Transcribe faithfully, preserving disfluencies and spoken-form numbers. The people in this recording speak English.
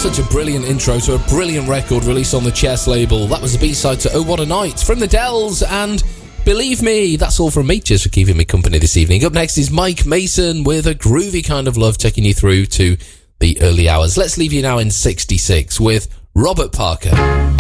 Such a brilliant intro to a brilliant record released on the Chess label. That was the B-side to Oh What a Night from the Dells, and believe me, that's all from me. Cheers for keeping me company this evening. Up next is Mike Mason with a groovy kind of love, taking you through to the early hours. Let's leave you now in sixty-six with Robert Parker.